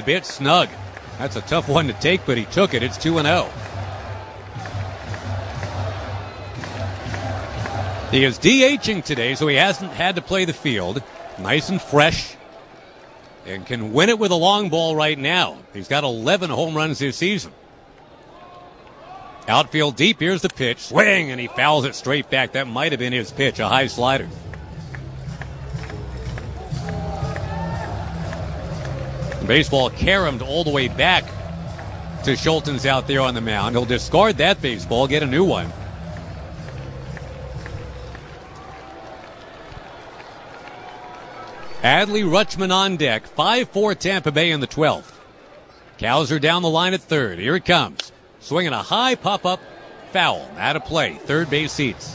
bit snug. That's a tough one to take, but he took it. It's 2-0. He is DHing today, so he hasn't had to play the field. Nice and fresh. And can win it with a long ball right now. He's got 11 home runs this season. Outfield deep, here's the pitch. Swing, and he fouls it straight back. That might have been his pitch, a high slider. Baseball caromed all the way back to Schultens out there on the mound. He'll discard that baseball, get a new one. Adley Rutschman on deck. 5-4 Tampa Bay in the 12th. Cows are down the line at third. Here it comes. Swinging a high pop-up foul. Out of play. Third base seats.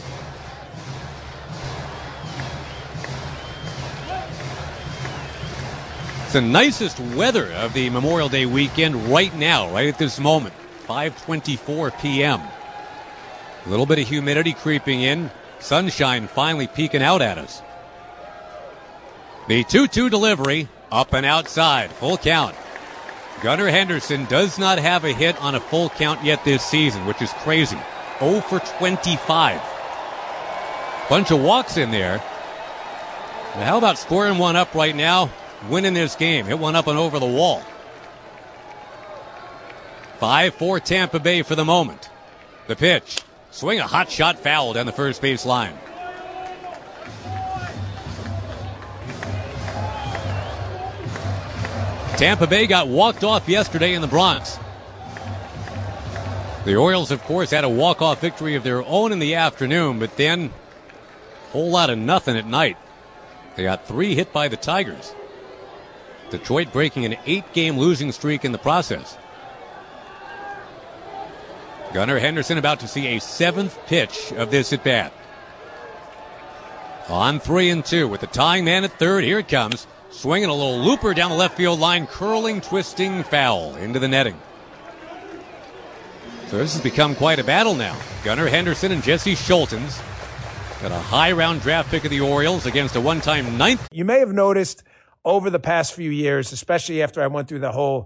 It's the nicest weather of the Memorial Day weekend right now, right at this moment. 5:24 p.m. A little bit of humidity creeping in. Sunshine finally peeking out at us. The 2-2 delivery, up and outside, full count. Gunnar Henderson does not have a hit on a full count yet this season, which is crazy. 0 for 25. Bunch of walks in there. Now how about scoring one up right now, winning this game? Hit one up and over the wall. 5-4 Tampa Bay for the moment. The pitch. Swing a hot shot foul down the first base line. Tampa Bay got walked off yesterday in the Bronx. The Orioles, of course, had a walk-off victory of their own in the afternoon, but then a whole lot of nothing at night. They got 3 hit by the Tigers. Detroit breaking an 8-game losing streak in the process. Gunnar Henderson about to see a 7th pitch of this at-bat. On 3-2 with the tying man at third. Here it comes. Swinging a little looper down the left field line, curling, twisting foul into the netting. So this has become quite a battle now. Gunnar Henderson and Jesse Schultens got a high-round draft pick of the Orioles against a one-time 9th. You may have noticed over the past few years, especially after I went through the whole,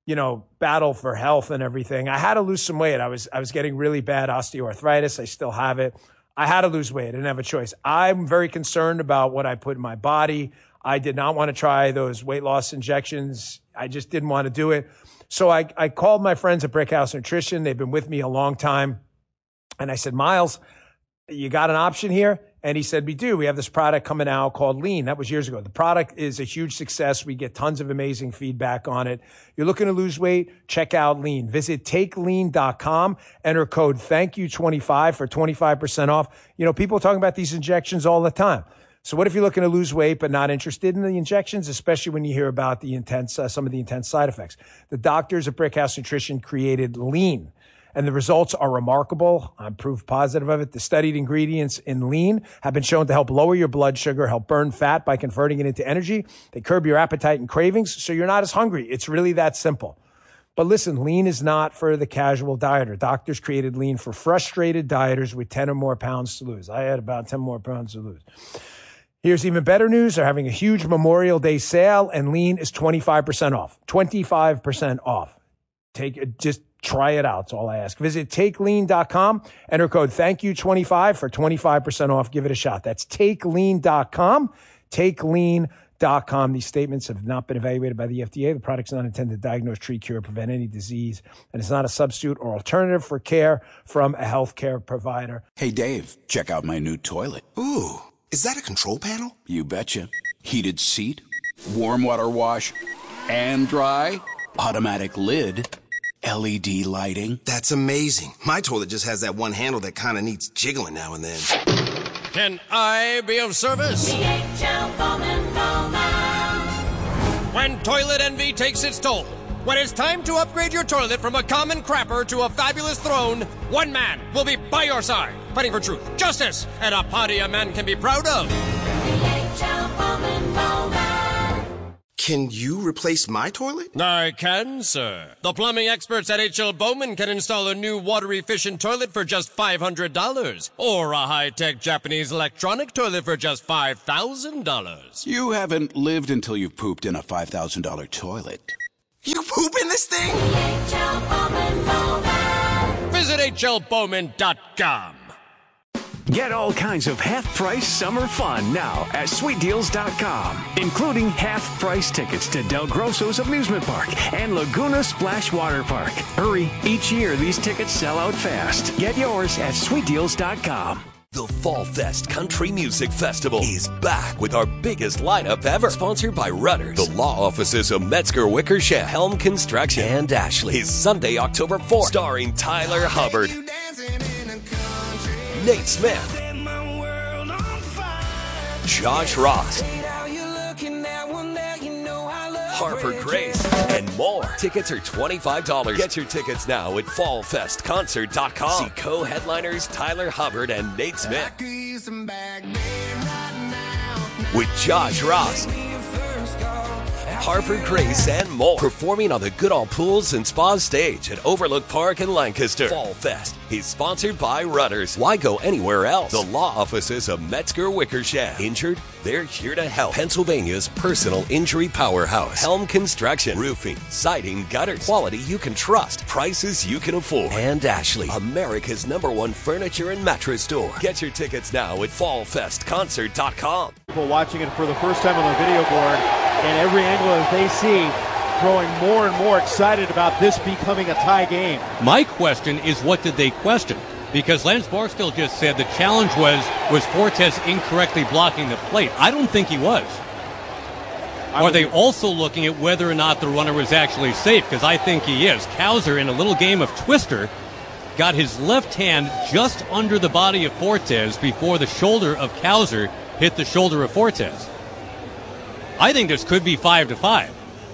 battle for health and everything, I had to lose some weight. I was getting really bad osteoarthritis. I still have it. I had to lose weight. I didn't have a choice. I'm very concerned about what I put in my body. I did not want to try those weight loss injections. I just didn't want to do it. So I called my friends at Brickhouse Nutrition. They've been with me a long time. And I said, Miles, you got an option here? And he said, we do. We have this product coming out called Lean. That was years ago. The product is a huge success. We get tons of amazing feedback on it. You're looking to lose weight? Check out Lean. Visit takelean.com. Enter code THANKYOU25 for 25% off. People are talking about these injections all the time. So what if you're looking to lose weight but not interested in the injections, especially when you hear about the some of the intense side effects? The doctors at Brickhouse Nutrition created Lean, and the results are remarkable. I'm proof positive of it. The studied ingredients in Lean have been shown to help lower your blood sugar, help burn fat by converting it into energy. They curb your appetite and cravings, so you're not as hungry. It's really that simple. But listen, Lean is not for the casual dieter. Doctors created Lean for frustrated dieters with 10 or more pounds to lose. I had about 10 more pounds to lose. Here's even better news. They're having a huge Memorial Day sale, and Lean is 25% off. 25% off. Just try it out. That's all I ask. Visit takelean.com. Enter code THANKYOU25 for 25% off. Give it a shot. That's takelean.com. Takelean.com. These statements have not been evaluated by the FDA. The product's not intended to diagnose, treat, cure, or prevent any disease, and it's not a substitute or alternative for care from a healthcare provider. Hey, Dave, check out my new toilet. Ooh. Is that a control panel? You betcha. Heated seat, warm water wash, and dry, automatic lid, LED lighting. That's amazing. My toilet just has that one handle that kind of needs jiggling now and then. Can I be of service? DHL Bowman Bowman. When toilet envy takes its toll, when it's time to upgrade your toilet from a common crapper to a fabulous throne, one man will be by your side, fighting for truth, justice, and a party a man can be proud of. DHL Bowman Bowman. Can you replace my toilet? I can, sir. The plumbing experts at H.L. Bowman can install a new water-efficient toilet for just $500, or a high-tech Japanese electronic toilet for just $5,000. You haven't lived until you've pooped in a $5,000 toilet. You this thing? HL Bowman Bowman. Visit hlbowman.com. Get all kinds of half-price summer fun now at sweetdeals.com, including half-price tickets to Del Grosso's Amusement Park and Laguna Splash Water Park. Hurry, each year these tickets sell out fast. Get yours at sweetdeals.com. The Fall Fest Country Music Festival is back with our biggest lineup ever. Sponsored by Rudders, the law offices of Metzger Wickersham, Helm Construction, and Ashley. Is Sunday, October 4th, starring Tyler Hubbard, Nate Smith, Josh Ross, Harper Grace, and more. Tickets are $25. Get your tickets now at fallfestconcert.com. See co-headliners Tyler Hubbard and Nate Smith with Josh Ross, Harper Grace, and more. Performing on the Goodall Pools and Spa stage at Overlook Park in Lancaster. Fall Fest is sponsored by Rudders. Why go anywhere else? The law offices of Metzger Wickersham. Injured? They're here to help. Pennsylvania's personal injury powerhouse. Helm Construction. Roofing, siding, gutters. Quality you can trust. Prices you can afford. And Ashley, America's #1 furniture and mattress store. Get your tickets now at fallfestconcert.com. People watching it for the first time on the video board, and every angle that they see growing more and more excited about this becoming a tie game. My question is, what did they question? Because Lance Barstow just said the challenge was Fortes incorrectly blocking the plate. I don't think he was. Are they also looking at whether or not the runner was actually safe? Because I think he is. Cowser, in a little game of Twister, got his left hand just under the body of Fortes before the shoulder of Cowser hit the shoulder of Fortes. I think this could be 5-5.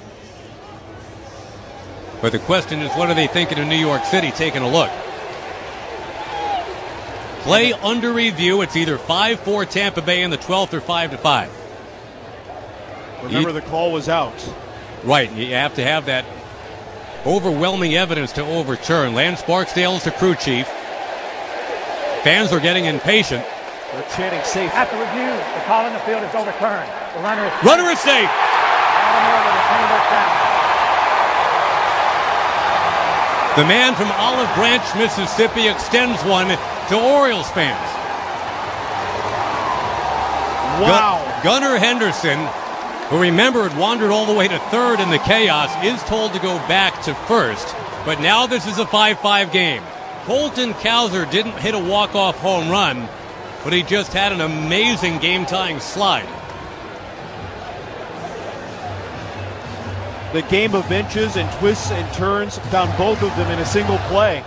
But the question is, what are they thinking in New York City taking a look? Play under review. It's either 5-4 Tampa Bay in the 12th or 5-5. Remember, the call was out. Right. You have to have that overwhelming evidence to overturn. Lance Barksdale is the crew chief. Fans are getting impatient. They're chanting safe. After review, the call in the field is overturned. The runner is safe. The man from Olive Branch, Mississippi, extends one to Orioles fans. Wow. Gunnar Henderson, who remember had wandered all the way to third in the chaos, is told to go back to first. But now this is a 5-5 game. Colton Cowser didn't hit a walk-off home run, but he just had an amazing game-tying slide. The game of inches and twists and turns found both of them in a single play.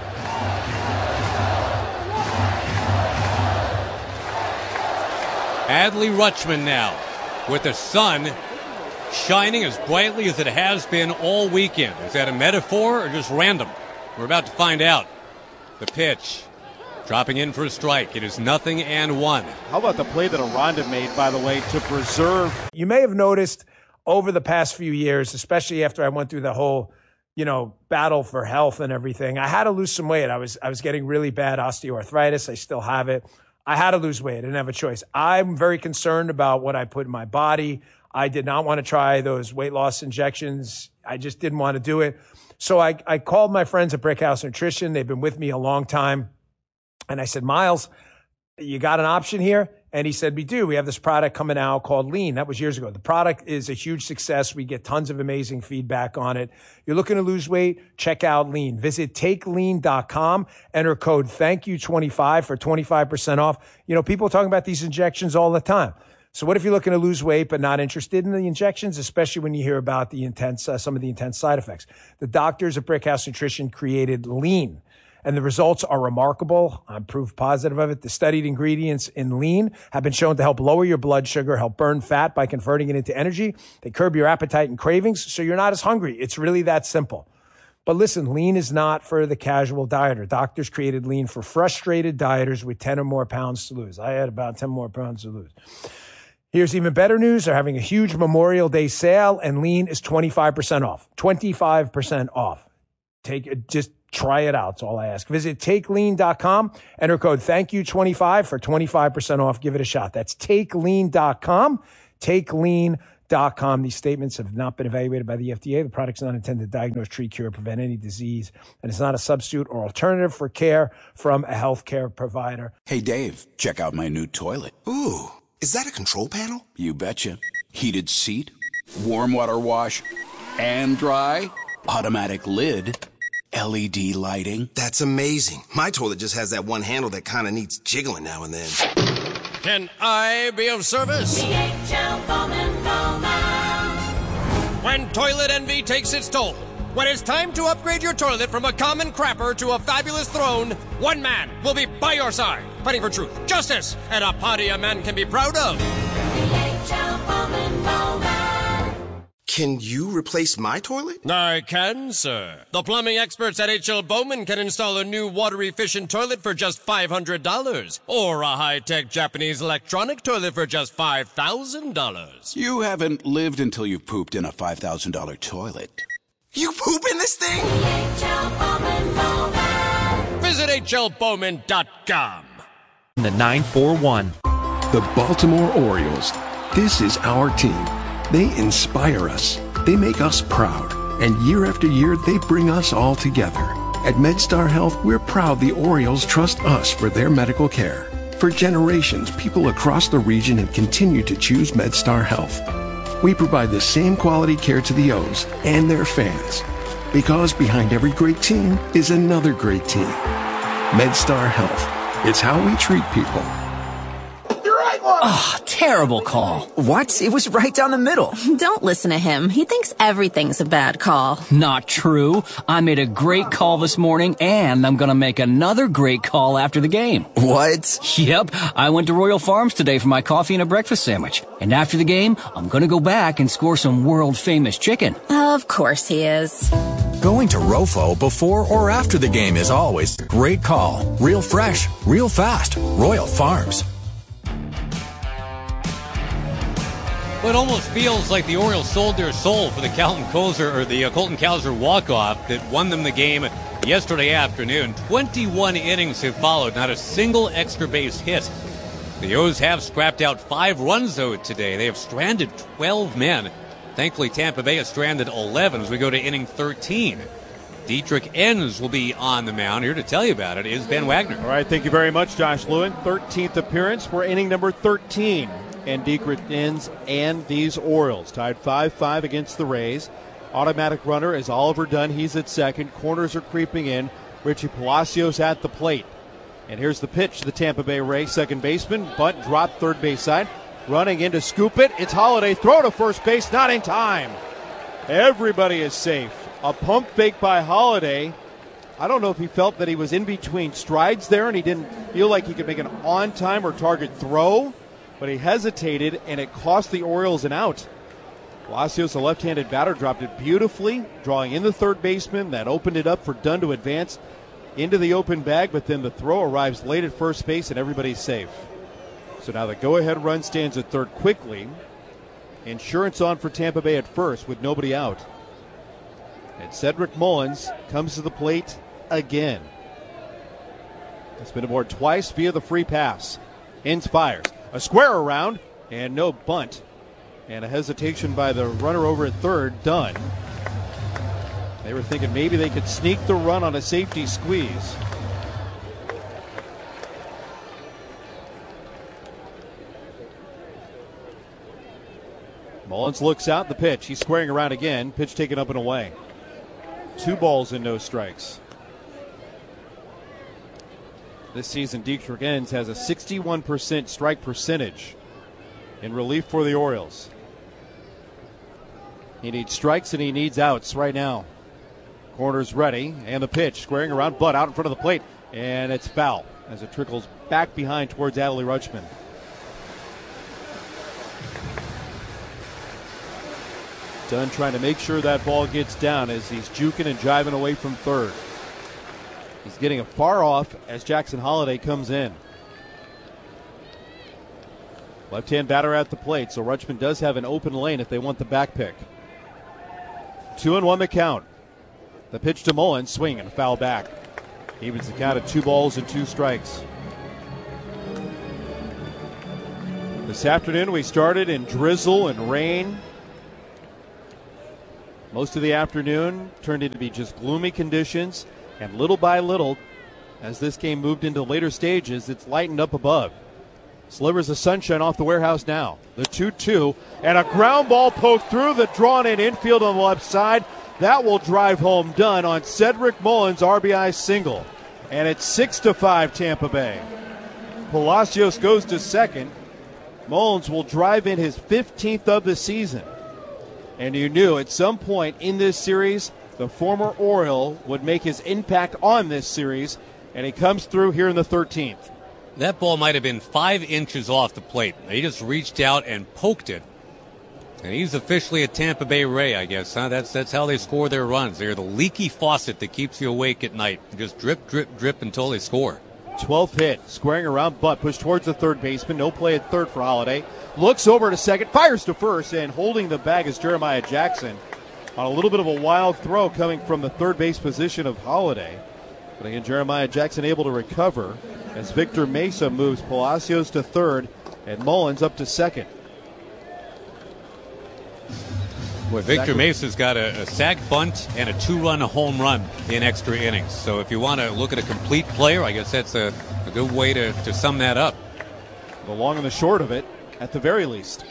Adley Rutschman now with the sun shining as brightly as it has been all weekend. Is that a metaphor or just random? We're about to find out. The pitch. Dropping in for a strike. It is 0-1. How about the play that Aranda made, by the way, to preserve? You may have noticed over the past few years, especially after I went through the whole, battle for health and everything, I had to lose some weight. I was getting really bad osteoarthritis. I still have it. I had to lose weight. I didn't have a choice. I'm very concerned about what I put in my body. I did not want to try those weight loss injections. I just didn't want to do it. So I called my friends at Brickhouse Nutrition. They've been with me a long time. And I said, Miles, you got an option here? And he said, we do. We have this product coming out called Lean. That was years ago. The product is a huge success. We get tons of amazing feedback on it. You're looking to lose weight? Check out Lean. Visit takelean.com. Enter code THANKYOU25 for 25% off. People are talking about these injections all the time. So what if you're looking to lose weight but not interested in the injections, especially when you hear about the some of the intense side effects? The doctors at Brickhouse Nutrition created Lean, and the results are remarkable. I'm proof positive of it. The studied ingredients in Lean have been shown to help lower your blood sugar, help burn fat by converting it into energy. They curb your appetite and cravings, so you're not as hungry. It's really that simple. But listen, Lean is not for the casual dieter. Doctors created Lean for frustrated dieters with 10 or more pounds to lose. I had about 10 more pounds to lose. Here's even better news. They're having a huge Memorial Day sale, and Lean is 25% off. 25% off. Just try it out. That's all I ask. Visit takelean.com. Enter code THANKYOU25 for 25% off. Give it a shot. That's takelean.com. Takelean.com. Toilet.com. These statements have not been evaluated by the FDA. The product's not intended to diagnose, treat, cure, or prevent any disease, and it's not a substitute or alternative for care from a healthcare provider. Hey, Dave, check out my new toilet. Ooh, is that a control panel? You betcha. Heated seat, warm water wash, and dry, automatic lid, LED lighting. That's amazing. My toilet just has that one handle that kind of needs jiggling now and then. Can I be of service? DHL Bowman Bowman. When toilet envy takes its toll, when it's time to upgrade your toilet from a common crapper to a fabulous throne, one man will be by your side, fighting for truth, justice, and a party a man can be proud of. DHL Bowman Bowman. Can you replace my toilet? I can, sir. The plumbing experts at H.L. Bowman can install a new water-efficient toilet for just $500, or a high-tech Japanese electronic toilet for just $5,000. You haven't lived until you've pooped in a $5,000 toilet. You poop in this thing? DHL Bowman Bowman. Visit hlbowman.com. The 941. The Baltimore Orioles. This is our team. They inspire us. They make us proud. And year after year, they bring us all together. At MedStar Health, we're proud the Orioles trust us for their medical care. For generations, people across the region have continued to choose MedStar Health. We provide the same quality care to the O's and their fans. Because behind every great team is another great team. MedStar Health. It's how we treat people. Oh, terrible call. What? It was right down the middle. Don't listen to him. He thinks everything's a bad call. Not true. I made a great call this morning, and I'm going to make another great call after the game. What? Yep. I went to Royal Farms today for my coffee and a breakfast sandwich. And after the game, I'm going to go back and score some world-famous chicken. Of course he is. Going to Rofo before or after the game is always a great call. Real fresh, real fast. Royal Farms. It almost feels like the Orioles sold their soul for the Colton Cowser walk-off that won them the game yesterday afternoon. 21 innings have followed, not a single extra base hit. The O's have scrapped out 5 runs, though, today. They have stranded 12 men. Thankfully, Tampa Bay has stranded 11 as we go to inning 13. Dietrich Enns will be on the mound. Here to tell you about it is Ben Wagner. All right, thank you very much, Josh Lewin. 13th appearance for inning number 13. And Dietrich Enns and these Orioles tied 5-5 against the Rays. Automatic runner is Oliver Dunn. He's at second. Corners are creeping in. Richie Palacios at the plate. And here's the pitch to the Tampa Bay Rays. Second baseman, bunt dropped third base side. Running in to scoop it. It's Holiday. Throw to first base. Not in time. Everybody is safe. A pump fake by Holiday. I don't know if he felt that he was in between strides there and he didn't feel like he could make an on-time or target throw. But he hesitated, and it cost the Orioles an out. Palacios, a left-handed batter, dropped it beautifully, drawing in the third baseman. That opened it up for Dunn to advance into the open bag, but then the throw arrives late at first base, and everybody's safe. So now the go-ahead run stands at third quickly. Insurance on for Tampa Bay at first with nobody out. And Cedric Mullins comes to the plate again. He's been aboard twice via the free pass. Enns fires. A square around, and no bunt. And a hesitation by the runner over at third, Dunn. They were thinking maybe they could sneak the run on a safety squeeze. Mullins looks out the pitch. He's squaring around again. Pitch taken up and away. 2 balls and no strikes. This season, Dietrich Enns has a 61% strike percentage in relief for the Orioles. He needs strikes and he needs outs right now. Corner's ready, and the pitch, squaring around, butt out in front of the plate, and it's foul as it trickles back behind towards Adley Rutschman. Dunn trying to make sure that ball gets down as he's juking and jiving away from third. He's getting it far off as Jackson Holiday comes in. Left-hand batter at the plate, so Rutschman does have an open lane if they want the back pick. 2-1 the count. The pitch to Mullins, swing and foul back. Evens the count at 2 balls and 2 strikes. This afternoon we started in drizzle and rain Most of the afternoon turned into be just gloomy conditions, and little by little, as this game moved into later stages, it's lightened up above. Slivers of sunshine off the warehouse now. The 2-2, and a ground ball poked through the drawn-in infield on the left side. That will drive home done on Cedric Mullins' RBI single. And it's 6-5 Tampa Bay. Palacios goes to second. Mullins will drive in his 15th of the season. And you knew at some point in this series, the former Oriole would make his impact on this series, and he comes through here in the 13th. That ball might have been 5 inches off the plate. He just reached out and poked it. And he's officially a Tampa Bay Ray, I guess. Huh? That's how they score their runs. They're the leaky faucet that keeps you awake at night. Just drip, drip, drip until they score. 12th hit, squaring around Butt, pushed towards the third baseman. No play at third for Holiday. Looks over to second, fires to first, and holding the bag is Jeremiah Jackson on a little bit of a wild throw coming from the third base position of Holiday. But again, Jeremiah Jackson able to recover as Victor Mesa moves Palacios to third and Mullins up to second. Boy, Victor Mesa's got a sac bunt and a 2-run home run in extra innings. So if you want to look at a complete player, I guess that's a good way to sum that up. The long and the short of it, at the very least.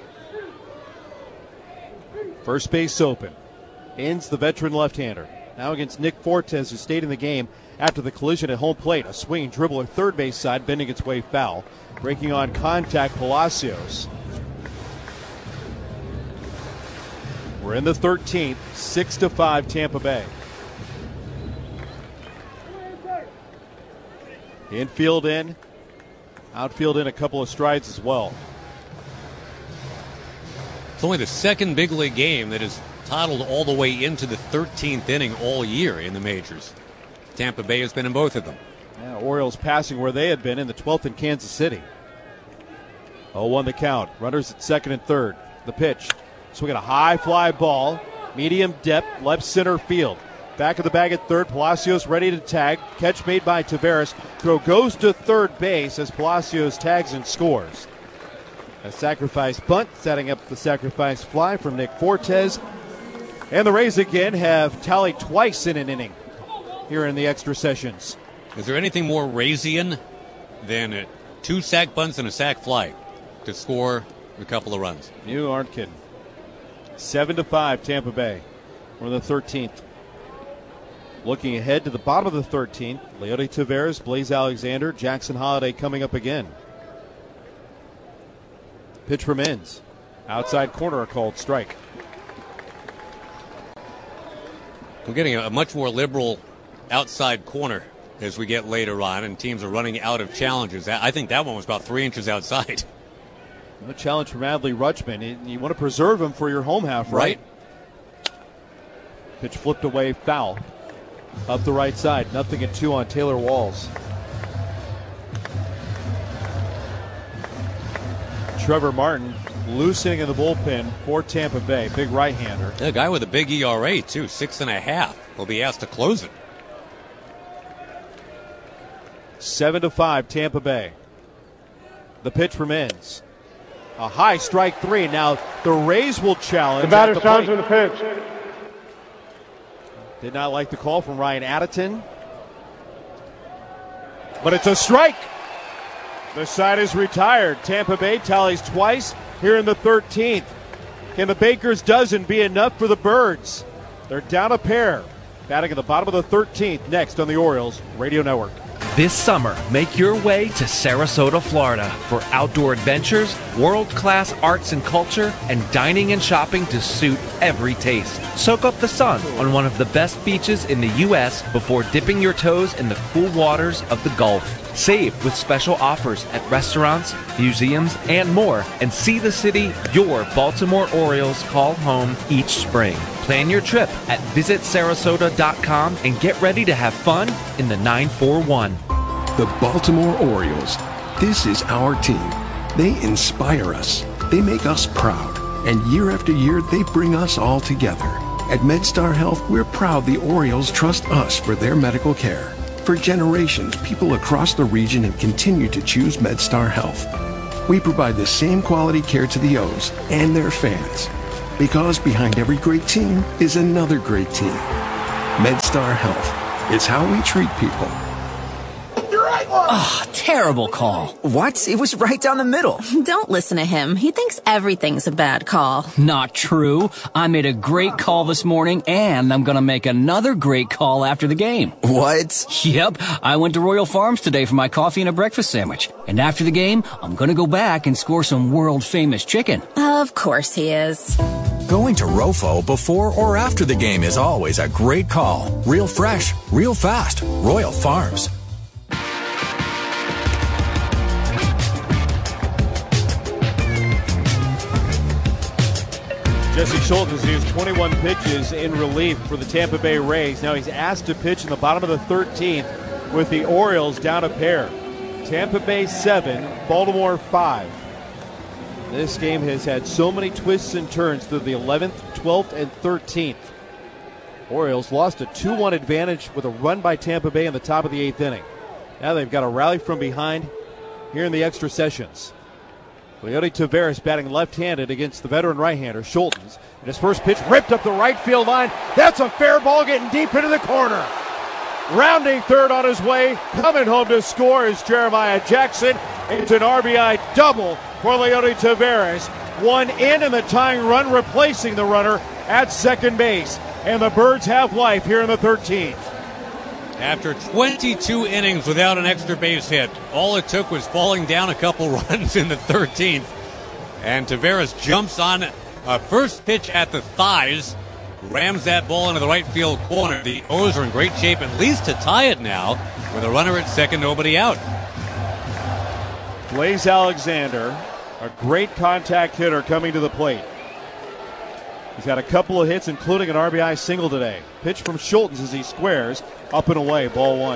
First base open. Ends the veteran left-hander. Now against Nick Fortes, who stayed in the game after the collision at home plate. A swinging dribble at third base side, bending its way foul. Breaking on contact, Palacios. We're in the 13th, 6-5 Tampa Bay. Infield in, outfield in a couple of strides as well. It's only the second big league game that has toddled all the way into the 13th inning all year in the majors. Tampa Bay has been in both of them. Yeah, Orioles passing where they had been in the 12th in Kansas City. 0-1 the count. Runners at second and third. The pitch. Swinging a high fly ball. Medium depth, left center field. Back of the bag at third. Palacios ready to tag. Catch made by Taveras. Throw goes to third base as Palacios tags and scores. A sacrifice bunt, setting up the sacrifice fly from Nick Fortes. And the Rays again have tallied twice in an inning here in the extra sessions. Is there anything more Raysian than 2 sac bunts and a sac fly to score a couple of runs? You aren't kidding. 7-5 Tampa Bay. We're in the 13th. Looking ahead to the bottom of the 13th, Leody Taveras, Blaze Alexander, Jackson Holiday coming up again. Pitch from ends. Outside corner, a called strike. We're getting a much more liberal outside corner as we get later on, and teams are running out of challenges. I think that one was about 3 inches outside. No challenge from Adley Rutschman. You want to preserve him for your home half, right? Pitch flipped away, foul. Up the right side, 0-2 on Taylor Walls. Trevor Martin loosening in the bullpen for Tampa Bay. Big right-hander. A guy with a big ERA, too, 6.5. Will be asked to close it. 7-5 Tampa Bay. The pitch from ends. A high strike 3. Now the Rays will challenge. The batter's challenging the pitch. Did not like the call from Ryan Addington. But it's a strike. The side is retired. Tampa Bay tallies twice here in the 13th. Can the Baker's dozen be enough for the Birds? They're down a pair. Batting at the bottom of the 13th next on the Orioles Radio Network. This summer, make your way to Sarasota, Florida for outdoor adventures, world-class arts and culture, and dining and shopping to suit every taste. Soak up the sun on one of the best beaches in the U.S. before dipping your toes in the cool waters of the Gulf. Save with special offers at restaurants, museums, and more, and see the city your Baltimore Orioles call home each spring. Plan your trip at visitsarasota.com and get ready to have fun in the 941. The Baltimore Orioles. This is our team. They inspire us. They make us proud. And year after year, they bring us all together. At MedStar Health, we're proud the Orioles trust us for their medical care. For generations, people across the region have continued to choose MedStar Health. We provide the same quality care to the O's and their fans. Because behind every great team is another great team. MedStar Health. It's how we treat people. Ah, terrible call. What? It was right down the middle. Don't listen to him. He thinks everything's a bad call. Not true. I made a great call this morning, and I'm going to make another great call after the game. What? Yep. I went to Royal Farms today for my coffee and a breakfast sandwich. And after the game, I'm going to go back and score some world-famous chicken. Of course he is. Going to Rofo before or after the game is always a great call. Real fresh, real fast. Royal Farms. Jesse Schultz has used 21 pitches in relief for the Tampa Bay Rays. Now he's asked to pitch in the bottom of the 13th with the Orioles down a pair. Tampa Bay 7, Baltimore 5. This game has had so many twists and turns through the 11th, 12th, and 13th. Orioles lost a 2-1 advantage with a run by Tampa Bay in the top of the 8th inning. Now they've got a rally from behind here in the extra sessions. Leody Taveras batting left-handed against the veteran right-hander, Schultz. And his first pitch ripped up the right field line. That's a fair ball getting deep into the corner. Rounding third on his way, coming home to score is Jeremiah Jackson. It's an RBI double for Leody Taveras. One in and the tying run replacing the runner at second base. And the Birds have life here in the 13th. After 22 innings without an extra base hit, all it took was falling down a couple runs in the 13th. And Taveras jumps on a first pitch at the thighs, rams that ball into the right field corner. The O's are in great shape, at least to tie it now, with a runner at second, nobody out. Blaze Alexander, a great contact hitter coming to the plate. He's got a couple of hits, including an RBI single today. Pitch from Schultz as he squares, up and away, ball one.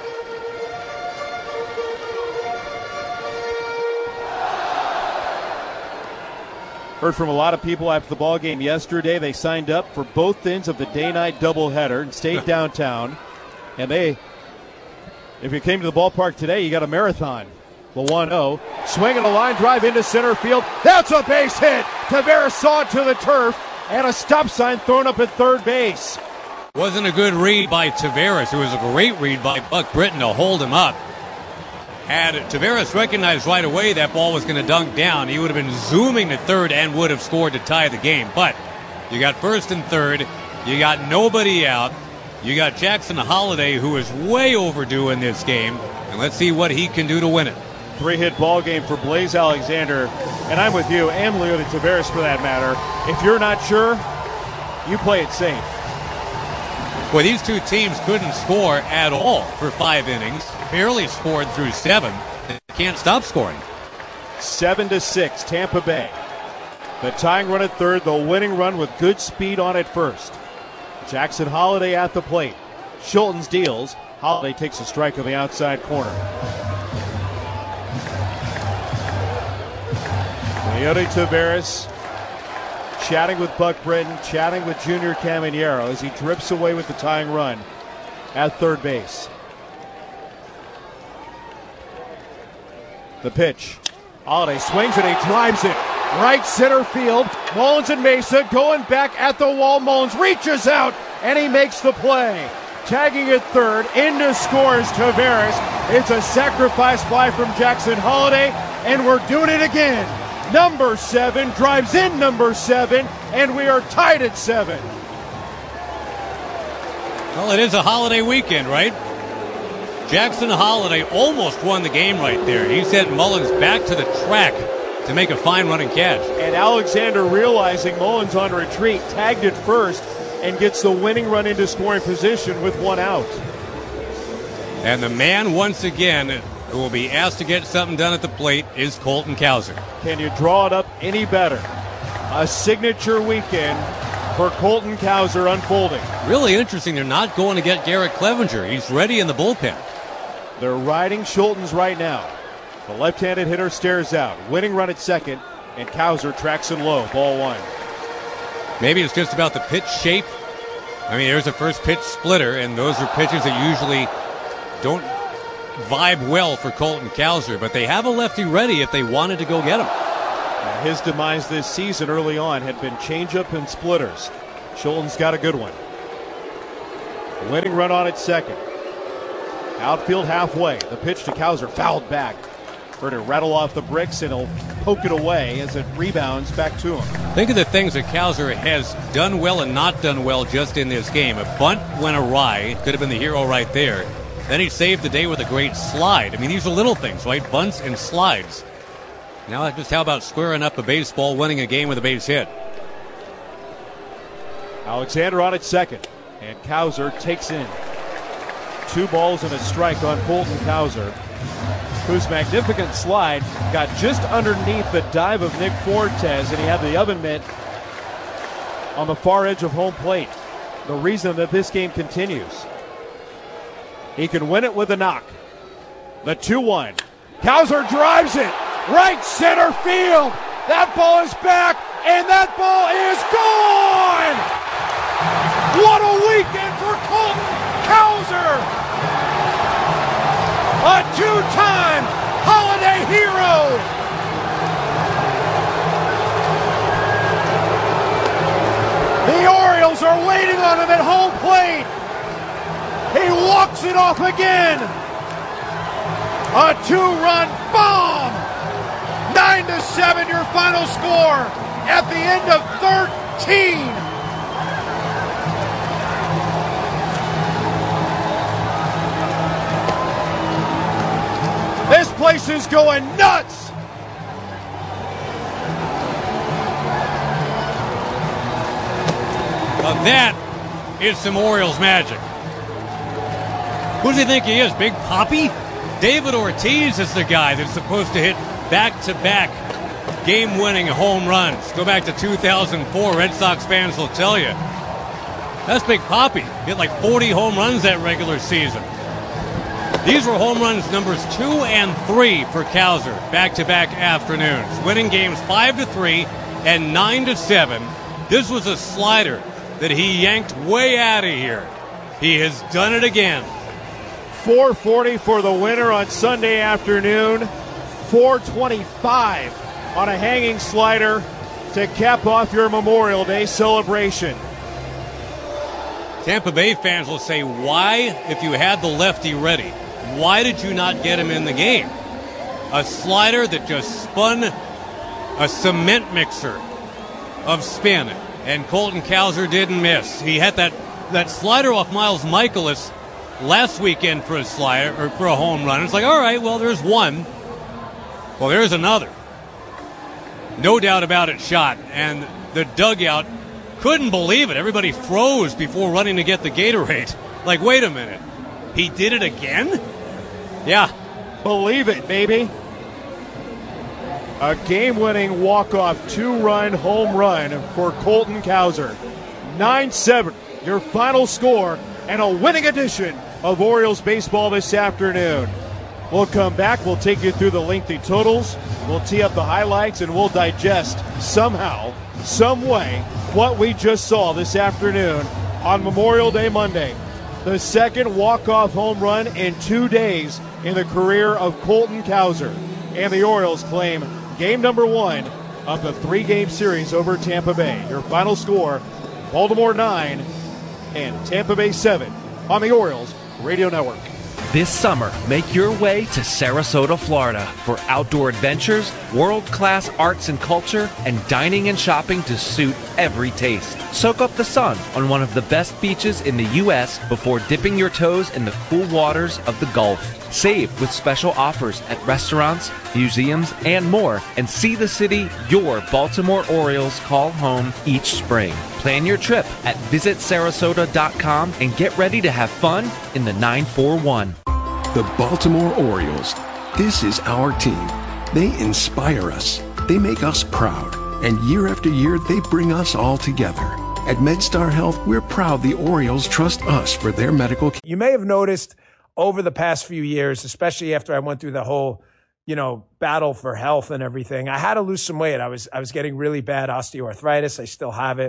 Heard from a lot of people after the ball game yesterday. They signed up for both ends of the day-night doubleheader and stayed downtown. And if you came to the ballpark today, you got a marathon. The 1-0. Swinging a line drive into center field. That's a base hit. Taveras saw it to the turf. And a stop sign thrown up at third base. Wasn't a good read by Taveras. It was a great read by Buck Britton to hold him up. Had Taveras recognized right away that ball was going to dunk down, he would have been zooming to third and would have scored to tie the game. But you got first and third. You got nobody out. You got Jackson Holliday, who is way overdue in this game. And let's see what he can do to win it. 3-hit ball game for Blaze Alexander. And I'm with you, and Leody Taveras for that matter. If you're not sure, you play it safe. Well, these two teams couldn't score at all for 5 innings. Barely scored through 7. They can't stop scoring. 7-6, Tampa Bay. The tying run at third, the winning run with good speed on at first. Jackson Holliday at the plate. Schultz deals. Holliday takes a strike on the outside corner. Leody Taveras chatting with Buck Britton, chatting with Junior Caminero as he drips away with the tying run at third base. The pitch. Holliday swings and he drives it right center field. Mullins and Mesa going back at the wall. Mullins reaches out and he makes the play. Tagging at third, in to score is Taveras. It's a sacrifice fly from Jackson Holliday, and we're doing it again. Number 7 drives in number 7, and we are tied at 7. Well, it is a holiday weekend, right? Jackson Holliday almost won the game right there. He sent Mullins back to the track to make a fine running catch. And Alexander, realizing Mullins on retreat, tagged it first and gets the winning run into scoring position with 1 out. And the man once again who will be asked to get something done at the plate is Colton Cowser. Can you draw it up any better? A signature weekend for Colton Cowser unfolding. Really interesting. They're not going to get Garrett Clevenger. He's ready in the bullpen. They're riding Schultz right now. The left-handed hitter stares out. Winning run at second, and Cowser tracks him low. Ball 1. Maybe it's just about the pitch shape. I mean, there's a first pitch splitter, and those are pitches that usually don't vibe well for Colton Cowser, but they have a lefty ready if they wanted to go get him. His demise this season early on had been changeup and splitters. Schulten's got a good one. The winning run on at second. Outfield halfway. The pitch to Cowser, fouled back. Heard it rattle off the bricks, and he'll poke it away as it rebounds back to him. Think of the things that Cowser has done well and not done well just in this game. A bunt went awry. Could have been the hero right there. Then he saved the day with a great slide. I mean, these are little things, right? Bunts and slides. Now just how about squaring up a baseball, winning a game with a base hit? Alexander on at second, and Cowser takes in 2 balls and a strike on Colton Cowser, whose magnificent slide got just underneath the dive of Nick Fortes, and he had the oven mitt on the far edge of home plate. The reason that this game continues. He can win it with a knock. The 2-1. Cowser drives it right center field. That ball is back, and that ball is gone. What a weekend for Colton Cowser. A 2-time holiday hero. The Orioles are waiting on him at home plate. He walks it off again. A 2-run bomb. 9-7 your final score at the end of 13. This place is going nuts. Now that is some Orioles magic. Who does he think he is, Big Papi? David Ortiz is the guy that's supposed to hit back-to-back game-winning home runs. Go back to 2004. Red Sox fans will tell you. That's Big Papi. Hit like 40 home runs that regular season. These were home runs numbers 2 and 3 for Cowser, back-to-back afternoons, winning games 5-3 and 9-7. This was a slider that he yanked way out of here. He has done it again. 440 for the winner on Sunday afternoon. 425 on a hanging slider to cap off your Memorial Day celebration. Tampa Bay fans will say, why, if you had the lefty ready, why did you not get him in the game? A slider that just spun a cement mixer of spin, and Colton Cowser didn't miss. He had that slider off Miles Michaelis last weekend for a slider, or for a home run. It's like, all right, well, there's one. Well, there's another. No doubt about it, shot. And the dugout couldn't believe it. Everybody froze before running to get the Gatorade. Like, wait a minute. He did it again? Yeah. Believe it, baby. A game-winning walk-off 2-run home run for Colton Cowser. 9-7, your final score, and a winning edition of Orioles baseball this afternoon. We'll come back. We'll take you through the lengthy totals. We'll tee up the highlights, and we'll digest somehow, some way, what we just saw this afternoon on Memorial Day Monday. The second walk-off home run in 2 days in the career of Colton Cowser. And the Orioles claim game number 1 of the 3-game series over Tampa Bay. Your final score, Baltimore 9 and Tampa Bay 7 on the Orioles Radio Network. This summer, make your way to Sarasota, Florida for outdoor adventures, world-class arts and culture, and dining and shopping to suit every taste. Soak up the sun on one of the best beaches in the U.S. before dipping your toes in the cool waters of the Gulf. Save with special offers at restaurants, museums, and more, and see the city your Baltimore Orioles call home each spring. Plan your trip at visitsarasota.com and get ready to have fun in the 941. The Baltimore Orioles. This is our team. They inspire us. They make us proud. And year after year, they bring us all together. At MedStar Health, we're proud the Orioles trust us for their medical care. You may have noticed over the past few years, especially after I went through the whole, battle for health and everything, I had to lose some weight. I was getting really bad osteoarthritis. I still have it.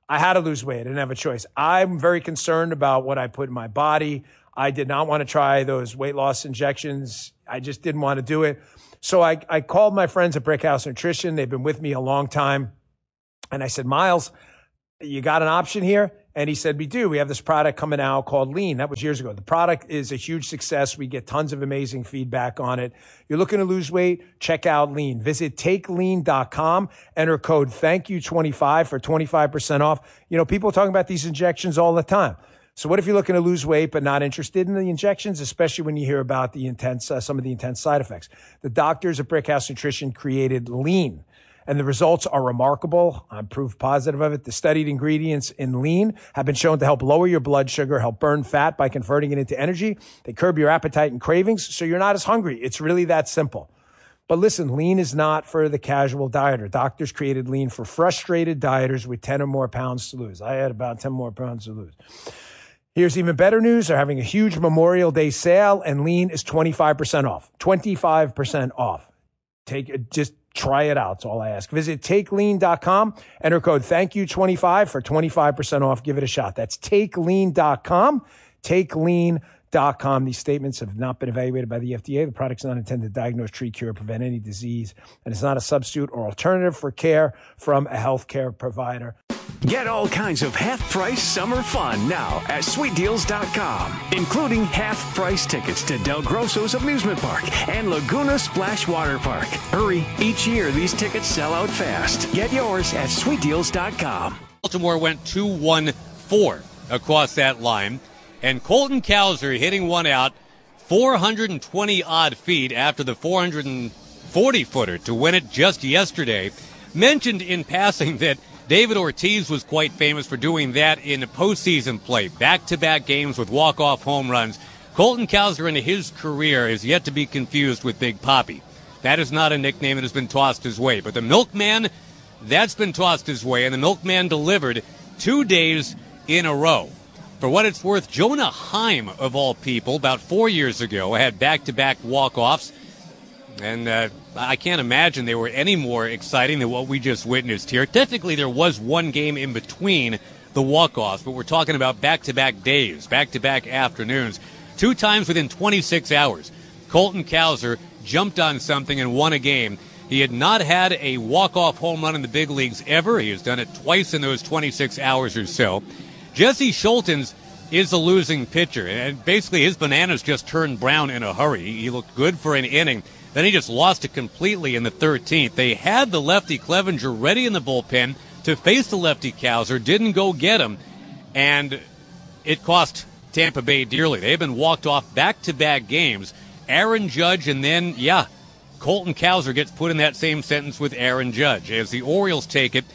I had to lose weight. I didn't have a choice. I'm very concerned about what I put in my body. I did not want to try those weight loss injections. I just didn't want to do it. So I called my friends at Brickhouse Nutrition. They've been with me a long time. And I said, Miles, you got an option here? And he said, we do. We have this product coming out called Lean. That was years ago. The product is a huge success. We get tons of amazing feedback on it. You're looking to lose weight? Check out Lean. Visit takelean.com. Enter code THANKYOU25 for 25% off. You know, people are talking about these injections all the time. So what if you're looking to lose weight but not interested in the injections, especially when you hear about the intense, some of the intense side effects? The doctors at Brickhouse Nutrition created Lean, and the results are remarkable. I'm proof positive of it. The studied ingredients in Lean have been shown to help lower your blood sugar, help burn fat by converting it into energy. They curb your appetite and cravings, so you're not as hungry. It's really that simple. But listen, Lean is not for the casual dieter. Doctors created Lean for frustrated dieters with 10 or more pounds to lose. I had about 10 more pounds to lose. Here's even better news. They're having a huge Memorial Day sale, and Lean is 25% off. 25% off. Just try it out. That's all I ask. Visit takelean.com. Enter code THANKYOU25 for 25% off. Give it a shot. That's takelean.com. Takelean.com. These statements have not been evaluated by the FDA. The product's not intended to diagnose, treat, cure, or prevent any disease, and it's not a substitute or alternative for care from a healthcare provider. Get all kinds of half-price summer fun now at SweetDeals.com, including half-price tickets to Del Grosso's Amusement Park and Laguna Splash Water Park. Hurry, each year these tickets sell out fast. Get yours at SweetDeals.com. Baltimore went 2-1-4 across that line, and Colton Cowser hitting one out 420-odd feet after the 440-footer to win it just yesterday. Mentioned in passing that David Ortiz was quite famous for doing that in postseason play, back-to-back games with walk-off home runs. Colton Cowser in his career is yet to be confused with Big Papi. That is not a nickname that has been tossed his way. But the Milkman, that's been tossed his way, and the Milkman delivered 2 days in a row. For what it's worth, Jonah Heim, of all people, about 4 years ago, had back-to-back walk-offs. And I can't imagine they were any more exciting than what we just witnessed here. Technically, there was one game in between the walk-offs, but we're talking about back-to-back days, back-to-back afternoons. 2 times within 26 hours, Colton Cowser jumped on something and won a game. He had not had a walk-off home run in the big leagues ever. He has done it twice in those 26 hours or so. Jesse Schultens is a losing pitcher, and basically his bananas just turned brown in a hurry. He looked good for an inning. Then he just lost it completely in the 13th. They had the lefty Clevenger ready in the bullpen to face the lefty Cowser, didn't go get him, and it cost Tampa Bay dearly. They've been walked off back-to-back games. Aaron Judge, and then, Colton Cowser gets put in that same sentence with Aaron Judge as the Orioles take it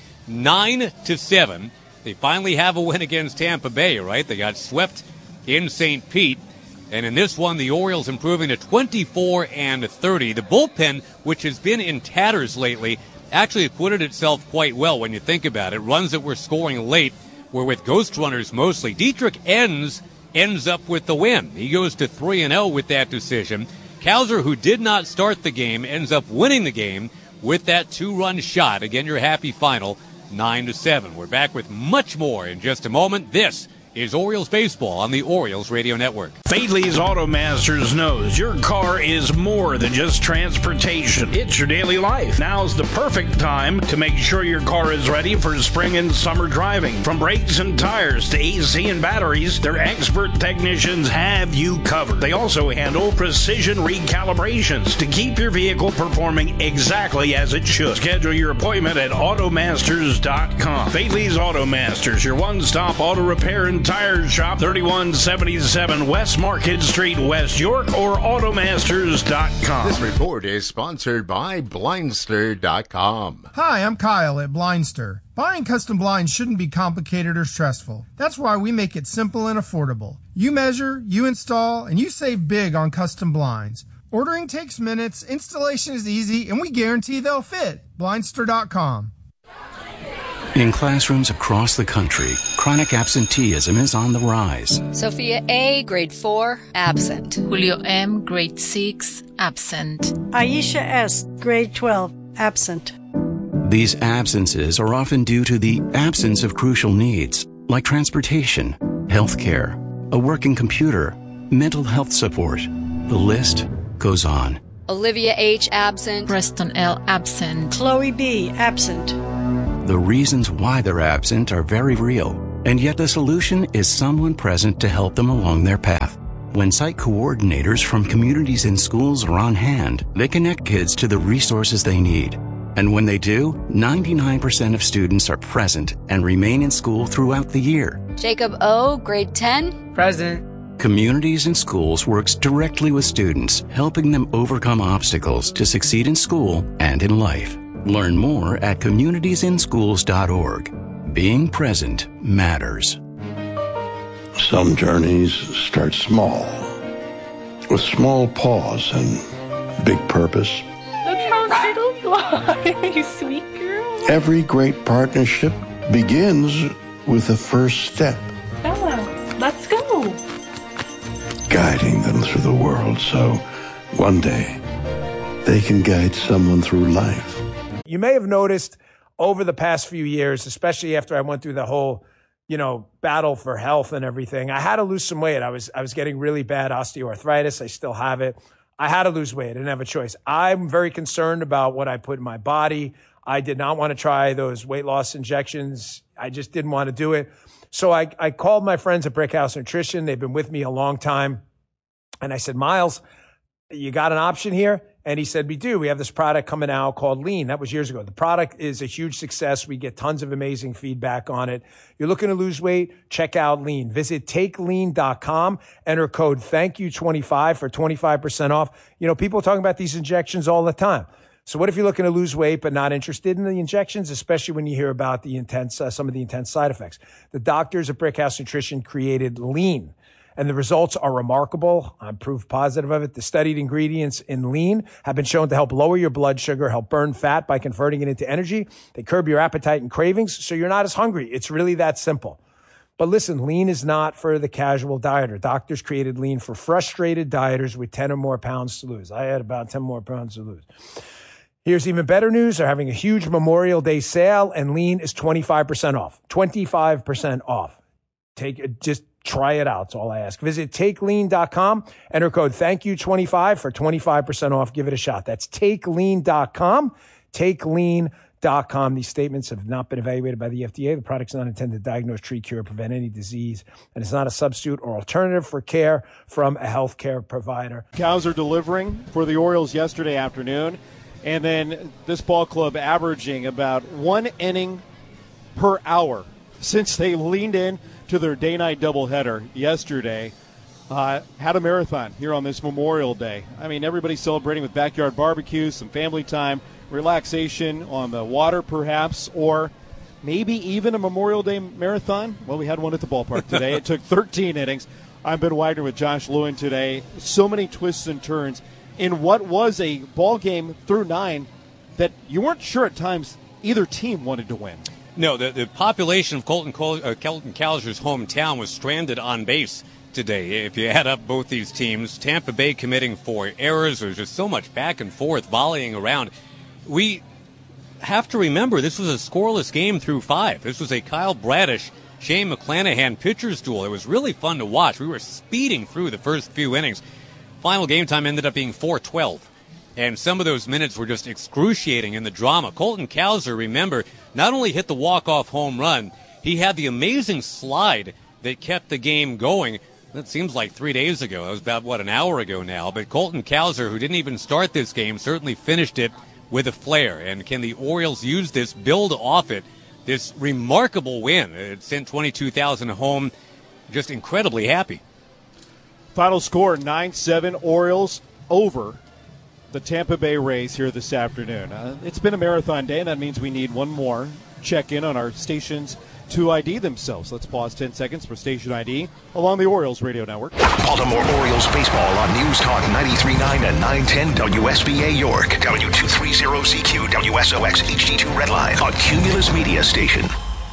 9-7. They finally have a win against Tampa Bay, right? They got swept in St. Pete. And in this one, the Orioles improving to 24-30. The bullpen, which has been in tatters lately, actually acquitted itself quite well when you think about it. Runs that were scoring late were with ghost runners mostly. Dietrich ends up with the win. He goes to 3-0 with that decision. Cowser, who did not start the game, ends up winning the game with that 2-run shot. Again, your happy final, 9-7. We're back with much more in just a moment. This is Orioles Baseball on the Orioles Radio Network. Fadley's Auto Masters knows your car is more than just transportation. It's your daily life. Now's the perfect time to make sure your car is ready for spring and summer driving. From brakes and tires to AC and batteries, their expert technicians have you covered. They also handle precision recalibrations to keep your vehicle performing exactly as it should. Schedule your appointment at automasters.com. Fadley's Auto Masters, your one-stop auto repair and tire shop, 3177 West Market Street, West York, or automasters.com. This report is sponsored by Blindster.com. Hi, I'm Kyle at Blindster. Buying custom blinds shouldn't be complicated or stressful. That's why we make it simple and affordable. You measure, you install, and you save big on custom blinds. Ordering takes minutes, installation is easy, and we guarantee they'll fit. Blindster.com. In classrooms across the country, chronic absenteeism is on the rise. Sophia A., grade 4, absent. Julio M., grade 6, absent. Aisha S., grade 12, absent. These absences are often due to the absence of crucial needs, like transportation, health care, a working computer, mental health support. The list goes on. Olivia H. absent. Preston L. absent. Chloe B. absent. The reasons why they're absent are very real, and yet the solution is someone present to help them along their path. When site coordinators from communities and schools are on hand, they connect kids to the resources they need. And when they do, 99% of students are present and remain in school throughout the year. Jacob O., grade 10. Present. Communities and Schools works directly with students, helping them overcome obstacles to succeed in school and in life. Learn more at communitiesinschools.org. Being present matters. Some journeys start small, with small pause and big purpose. Look how little you are, you sweet girl. Every great partnership begins with the first step. Bella, let's go. Guiding them through the world so one day they can guide someone through life. You may have noticed over the past few years, especially after I went through the whole, battle for health and everything, I had to lose some weight. I was getting really bad osteoarthritis. I still have it. I had to lose weight. I didn't have a choice. I'm very concerned about what I put in my body. I did not want to try those weight loss injections. I just didn't want to do it. So I called my friends at Brickhouse Nutrition. They've been with me a long time. And I said, Miles, you got an option here? And he said, we do. We have this product coming out called Lean. That was years ago. The product is a huge success. We get tons of amazing feedback on it. You're looking to lose weight? Check out Lean. Visit takelean.com. Enter code THANKYOU25 for 25% off. People are talking about these injections all the time. So what if you're looking to lose weight but not interested in the injections, especially when you hear about the some of the intense side effects? The doctors at Brickhouse Nutrition created Lean, and the results are remarkable. I'm proof positive of it. The studied ingredients in Lean have been shown to help lower your blood sugar, help burn fat by converting it into energy. They curb your appetite and cravings, so you're not as hungry. It's really that simple. But listen, Lean is not for the casual dieter. Doctors created Lean for frustrated dieters with 10 or more pounds to lose. I had about 10 more pounds to lose. Here's even better news. They're having a huge Memorial Day sale, and Lean is 25% off. 25% off. Just try it out. That's all I ask. Visit takelean.com. Enter code THANKYOU25 for 25% off. Give it a shot. That's takelean.com. Takelean.com. These statements have not been evaluated by the FDA. The product's not intended to diagnose, treat, cure, or prevent any disease, and it's not a substitute or alternative for care from a healthcare provider. Cows are delivering for the Orioles yesterday afternoon. And then this ball club averaging about 1 inning per hour since they leaned in to their day-night doubleheader yesterday. Had a marathon here on this Memorial Day. I mean, everybody's celebrating with backyard barbecues, some family time, relaxation on the water perhaps, or maybe even a Memorial Day marathon. Well, we had one at the ballpark today. It took 13 innings. I'm Ben Widener with Josh Lewin today. So many twists and turns in what was a ball game through 9 that you weren't sure at times either team wanted to win. No, the population of Colton Cowser's hometown was stranded on base today. If you add up both these teams, Tampa Bay committing 4 errors. There's just so much back and forth volleying around. We have to remember this was a scoreless game through 5. This was a Kyle Bradish, Shane McClanahan pitcher's duel. It was really fun to watch. We were speeding through the first few innings. Final game time ended up being 4:12. And some of those minutes were just excruciating in the drama. Colton Cowser, remember, not only hit the walk-off home run, he had the amazing slide that kept the game going. That seems like 3 days ago. That was about, an hour ago now. But Colton Cowser, who didn't even start this game, certainly finished it with a flair. And can the Orioles use this, build off it, this remarkable win? It sent 22,000 home, just incredibly happy. Final score, 9-7, Orioles over the Tampa Bay Rays here this afternoon. It's been a marathon day, and that means we need one more check-in on our stations to ID themselves. Let's pause 10 seconds for station ID along the Orioles radio network. Baltimore Orioles baseball on News Talk 93.9 and 910 WSBA York, W230CQ, WSOX HD2 Redline on Cumulus Media Station.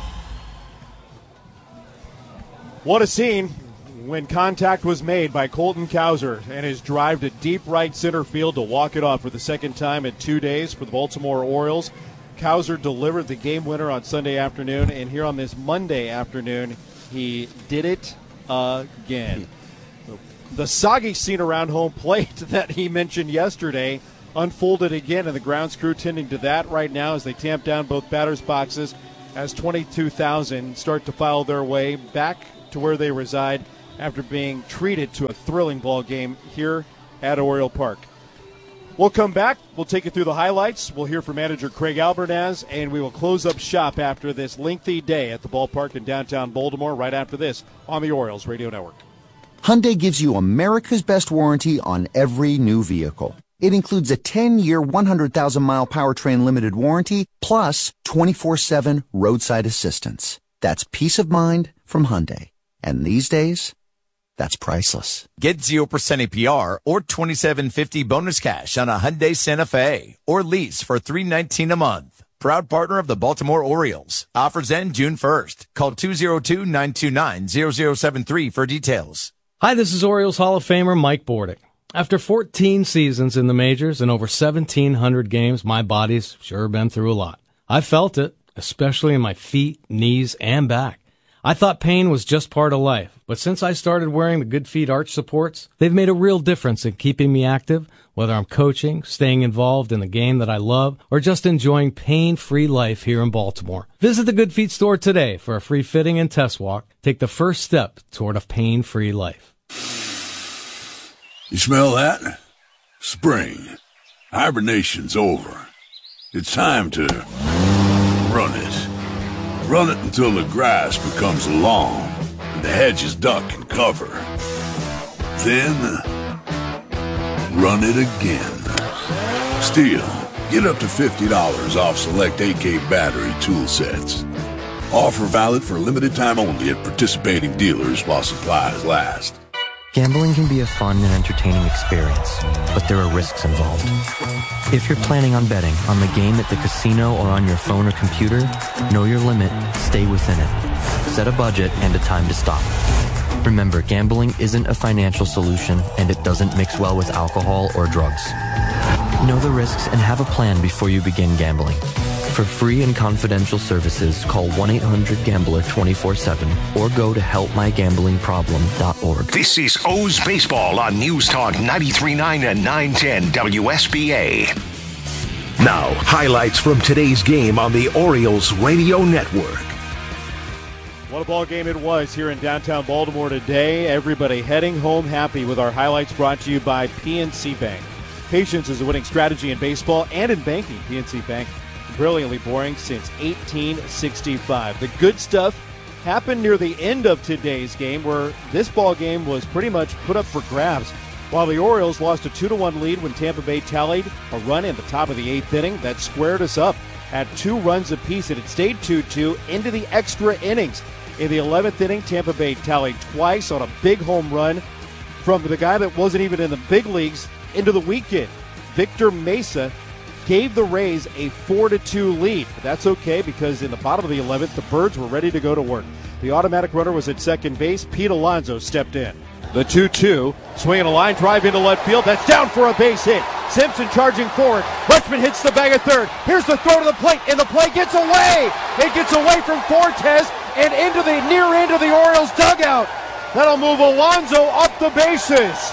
What a scene when contact was made by Colton Cowser and his drive to deep right center field to walk it off for the second time in 2 days for the Baltimore Orioles. Cowser delivered the game winner on Sunday afternoon, and here on this Monday afternoon, he did it again. The soggy scene around home plate that he mentioned yesterday unfolded again, and the grounds crew tending to that right now as they tamp down both batters' boxes as 22,000 start to file their way back to where they reside after being treated to a thrilling ball game here at Oriole Park. We'll come back. We'll take you through the highlights. We'll hear from manager Craig Albernaz, and we will close up shop after this lengthy day at the ballpark in downtown Baltimore right after this on the Orioles Radio Network. Hyundai gives you America's best warranty on every new vehicle. It includes a 10-year, 100,000-mile powertrain limited warranty, plus 24/7 roadside assistance. That's peace of mind from Hyundai. And these days, that's priceless. Get 0% APR or $2,750 bonus cash on a Hyundai Santa Fe or lease for $319 a month. Proud partner of the Baltimore Orioles. Offers end June 1st. Call 202-929-0073 for details. Hi, this is Orioles Hall of Famer Mike Bordick. After 14 seasons in the majors and over 1,700 games, my body's sure been through a lot. I felt it, especially in my feet, knees, and back. I thought pain was just part of life, but since I started wearing the Good Feet arch supports, they've made a real difference in keeping me active, whether I'm coaching, staying involved in the game that I love, or just enjoying pain-free life here in Baltimore. Visit the Good Feet store today for a free fitting and test walk. Take the first step toward a pain-free life. You smell that? Spring. Hibernation's over. It's time to run it. Run it until the grass becomes long and the hedges duck and cover. Then, run it again. Steel, get up to $50 off select AK battery tool sets. Offer valid for a limited time only at participating dealers while supplies last. Gambling can be a fun and entertaining experience, but there are risks involved. If you're planning on betting on the game at the casino or on your phone or computer, know your limit, stay within it. Set a budget and a time to stop. Remember, gambling isn't a financial solution, and it doesn't mix well with alcohol or drugs. Know the risks and have a plan before you begin gambling. For free and confidential services, call 1-800-GAMBLER 24/7 or go to helpmygamblingproblem.org. This is O's Baseball on News Talk 93.9 and 910 WSBA. Now, highlights from today's game on the Orioles Radio Network. What a ball game it was here in downtown Baltimore today. Everybody heading home happy with our highlights brought to you by PNC Bank. Patience is a winning strategy in baseball and in banking. PNC Bank, brilliantly boring since 1865. The good stuff happened near the end of today's game, where this ball game was pretty much put up for grabs. While the Orioles lost a 2-1 lead when Tampa Bay tallied a run in the top of the 8th inning, that squared us up at 2 runs apiece, and it stayed 2-2 into the extra innings. In the 11th inning, Tampa Bay tallied twice on a big home run from the guy that wasn't even in the big leagues into the weekend. Victor Mesa gave the Rays a 4-2 lead. But that's okay, because in the bottom of the 11th, the Birds were ready to go to work. The automatic runner was at second base. Pete Alonso stepped in. The 2-2, swinging a line drive into left field. That's down for a base hit. Simpson charging forward. Rutschman hits the bag at third. Here's the throw to the plate, and the play gets away. It gets away from Fortes and into the near end of the Orioles dugout. That'll move Alonso up the bases.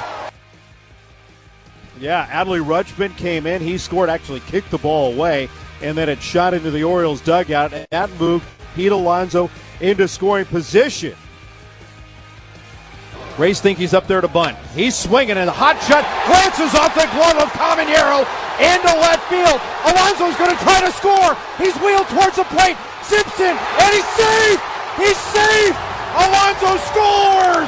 Yeah, Adley Rutschman came in. He scored, actually kicked the ball away, and then it shot into the Orioles dugout. And that moved Pete Alonso into scoring position. Rays think he's up there to bunt. He's swinging, and a hot shot glances off the glove of Caminero into left field. Alonso's going to try to score. He's wheeled towards the plate. Simpson, and he's safe! He's safe! Alonso scores!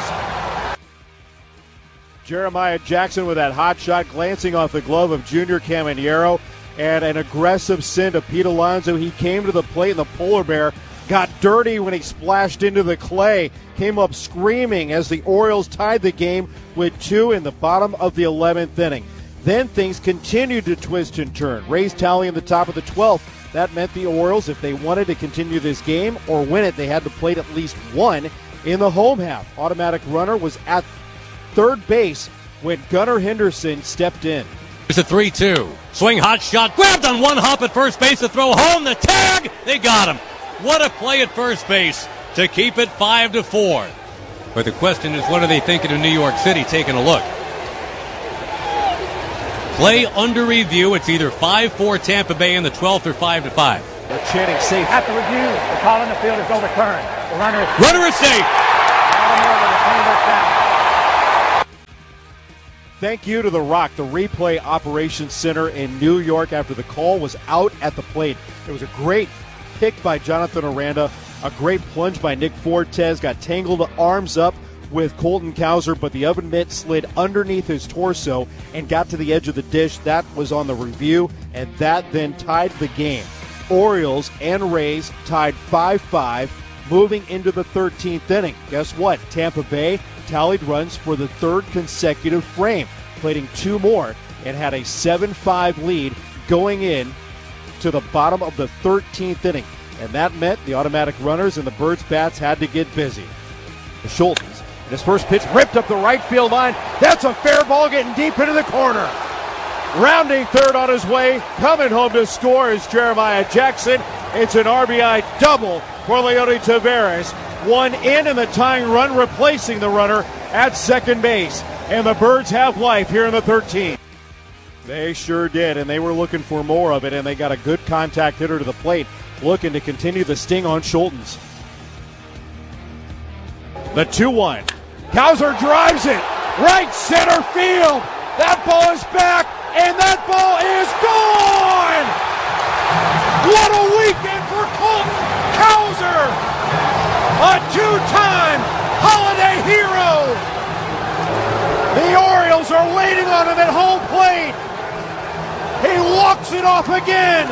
Jeremiah Jackson with that hot shot glancing off the glove of Junior Caminero, and an aggressive send of Pete Alonso. He came to the plate, and the polar bear got dirty when he splashed into the clay. Came up screaming as the Orioles tied the game with 2 in the bottom of the 11th inning. Then things continued to twist and turn. Rays tally in the top of the 12th. That meant the Orioles, if they wanted to continue this game or win it, they had to plate at least 1 in the home half. Automatic runner was at third base when Gunnar Henderson stepped in. There's a 3-2. Swing, hot shot, grabbed on one hop at first base to throw home. The tag, they got him. What a play at first base to keep it 5-4. But the question is, what are they thinking of New York City taking a look? Play under review. It's either 5-4 Tampa Bay in the 12th or 5-5. They're chanting safe. After review, the call in the field is overturned. The runner is safe. Thank you to The Rock, the replay operations center in New York after the call was out at the plate. It was a great pick by Jonathan Aranda, a great plunge by Nick Fortes, got tangled arms up with Colton Cowser, but the other mitt slid underneath his torso and got to the edge of the dish. That was on the review, and that then tied the game. Orioles and Rays tied 5-5, moving into the 13th inning. Guess what? Tampa Bay tallied runs for the third consecutive frame, plating two more, and had a 7-5 lead going in to the bottom of the 13th inning. And that meant the automatic runners and the Birds bats had to get busy. Schultz, and his first pitch ripped up the right field line. That's a fair ball getting deep into the corner. Rounding third on his way, coming home to score is Jeremiah Jackson. It's an RBI double for Leody Taveras. One in and the tying run replacing the runner at second base. And the Birds have life here in the 13th. They sure did, and they were looking for more of it, and they got a good contact hitter to the plate, looking to continue the sting on Schultz. The 2-1. Cowser drives it. Right center field. That ball is back, and that ball is gone! What a weekend for Colton Cowser! A two-time holiday hero! The Orioles are waiting on him at home plate. He walks it off again.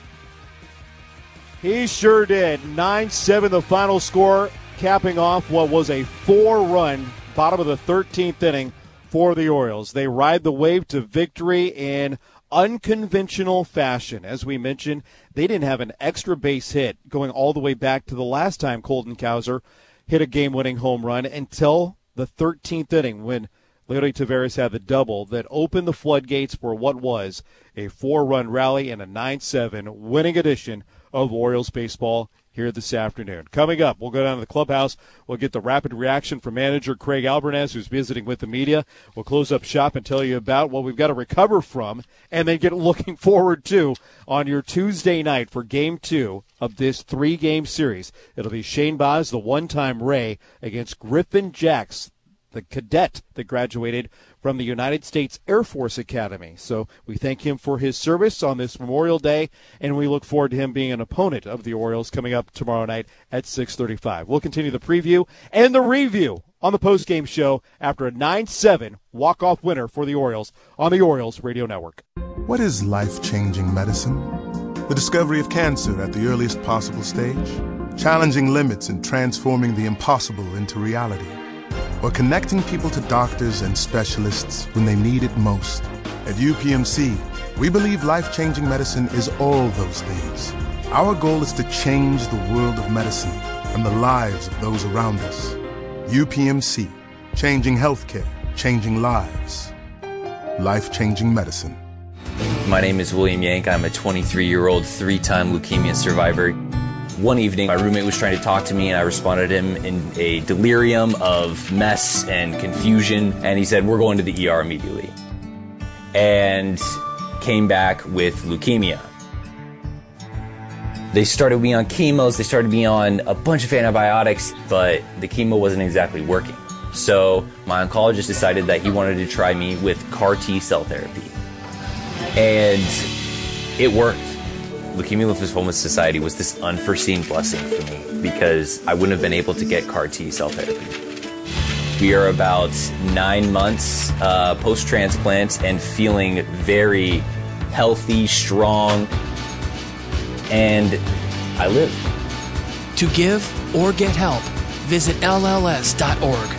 He sure did. 9-7 the final score, capping off what was a 4-run bottom of the 13th inning for the Orioles. They ride the wave to victory in unconventional fashion. As we mentioned, they didn't have an extra base hit going all the way back to the last time Colton Cowser hit a game-winning home run until the 13th inning when Leody Taveras had the double that opened the floodgates for what was a 4-run rally and a 9-7 winning edition of Orioles baseball here this afternoon. Coming up, we'll go down to the clubhouse. We'll get the rapid reaction from manager Craig Albernaz, who's visiting with the media. We'll close up shop and tell you about what we've got to recover from and then get looking forward to on your Tuesday night for Game 2 of this 3-game series. It'll be Shane Baz, the one-time Ray, against Griffin Jacks, the cadet that graduated from the United States Air Force Academy. So we thank him for his service on this Memorial Day, and we look forward to him being an opponent of the Orioles coming up tomorrow night at 6:35. We'll continue the preview and the review on the postgame show after a 9-7 walk-off winner for the Orioles on the Orioles Radio Network. What is life-changing medicine? The discovery of cancer at the earliest possible stage, challenging limits and transforming the impossible into reality, or connecting people to doctors and specialists when they need it most. At UPMC, we believe life-changing medicine is all those things. Our goal is to change the world of medicine and the lives of those around us. UPMC, changing healthcare, changing lives. Life-changing medicine. My name is William Yank. I'm a 23-year-old, 3-time leukemia survivor. One evening, my roommate was trying to talk to me, and I responded to him in a delirium of mess and confusion, and he said, "We're going to the ER immediately," and came back with leukemia. They started me on chemos, they started me on a bunch of antibiotics, but the chemo wasn't exactly working. So my oncologist decided that he wanted to try me with CAR T-cell therapy, and it worked. Leukemia Lymphoma Society was this unforeseen blessing for me because I wouldn't have been able to get CAR T-cell therapy. We are about 9 months post-transplant and feeling very healthy, strong, and I live. To give or get help, visit LLS.org.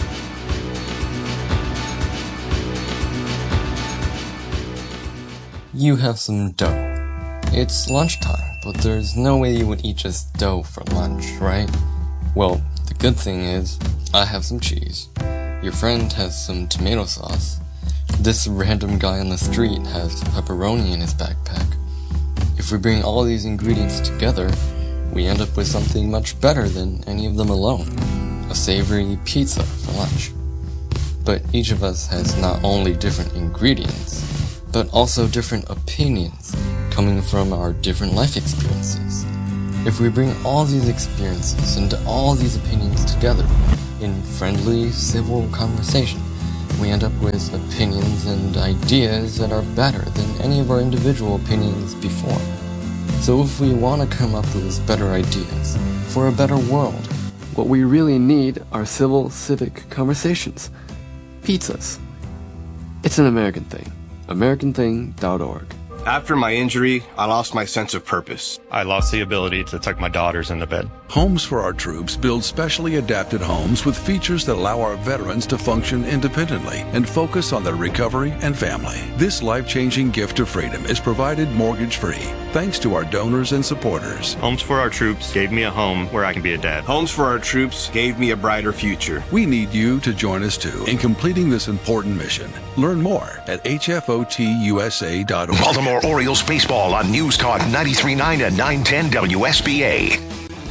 You have some dough. It's lunchtime, but there's no way you would eat just dough for lunch, right? Well, the good thing is, I have some cheese. Your friend has some tomato sauce. This random guy on the street has pepperoni in his backpack. If we bring all these ingredients together, we end up with something much better than any of them alone. A savory pizza for lunch. But each of us has not only different ingredients, but also different opinions coming from our different life experiences. If we bring all these experiences and all these opinions together in friendly, civil conversation, we end up with opinions and ideas that are better than any of our individual opinions before. So if we want to come up with better ideas for a better world, what we really need are civil, civic conversations. Pizzas. It's an American thing. AmericanThing.org. After my injury, I lost my sense of purpose. I lost the ability to tuck my daughters into bed. Homes for Our Troops builds specially adapted homes with features that allow our veterans to function independently and focus on their recovery and family. This life-changing gift of freedom is provided mortgage-free, thanks to our donors and supporters. Homes for Our Troops gave me a home where I can be a dad. Homes for Our Troops gave me a brighter future. We need you to join us too in completing this important mission. Learn more at hfotusa.org. Baltimore Orioles baseball on News Talk 93.9 and 910 WSBA.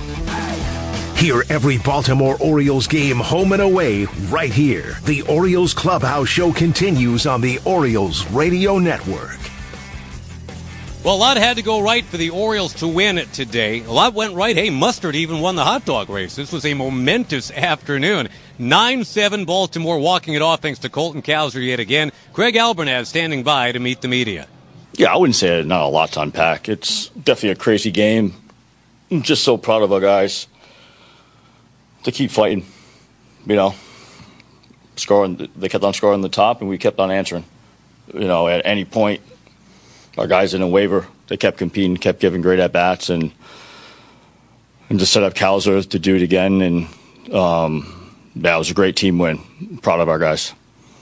Hear every Baltimore Orioles game home and away right here. The Orioles Clubhouse Show continues on the Orioles Radio Network. Well, a lot had to go right for the Orioles to win it today. A lot went right. Hey, Mustard even won the hot dog race. This was a momentous afternoon. 9-7 Baltimore walking it off thanks to Colton Cowser yet again. Craig Albernaz standing by to meet the media. Yeah, I wouldn't say not a lot to unpack. It's definitely a crazy game. I'm just so proud of our guys to keep fighting. You know, scoring. They kept on scoring the top, and we kept on answering. You know, at any point, our guys didn't waver. They kept competing, kept giving great at bats, and to set up Cowser to do it again. And yeah, it was a great team win. Proud of our guys.